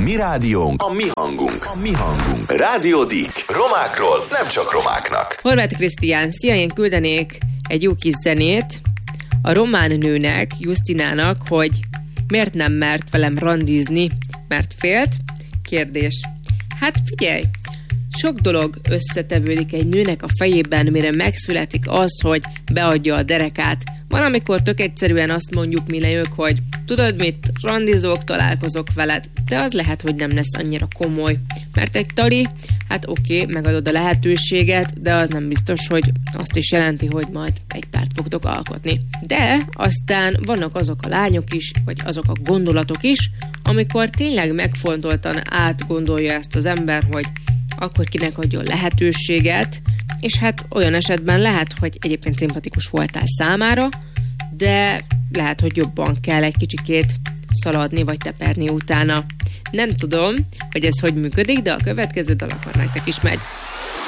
mi rádiónk, a mi hangunk. A mi hangunk. Rádió Dík. Romákról, nem csak romáknak. Horváth Krisztián, szia, én küldenék egy jó kis zenét a román nőnek, Justinának, hogy miért nem mert velem randizni, mert félt? Kérdés. Hát figyelj, sok dolog összetevődik egy nőnek a fejében, mire megszületik az, hogy beadja a derekát. Van, amikor tök egyszerűen azt mondjuk mi nők, hogy tudod mit, randizok, találkozok veled, de az lehet, hogy nem lesz annyira komoly. Mert egy tali, hát oké, megadod a lehetőséget, de az nem biztos, hogy azt is jelenti, hogy majd egy párt fogtok alkotni. De aztán vannak azok a lányok is, vagy azok a gondolatok is, amikor tényleg megfontoltan átgondolja ezt az ember, hogy akkor kinek adjon lehetőséget, és hát olyan esetben lehet, hogy egyébként szimpatikus voltál számára, de lehet, hogy jobban kell egy kicsikét szaladni vagy teperni utána. Nem tudom, hogy ez hogy működik, de a következő dal akkor nektek is megy.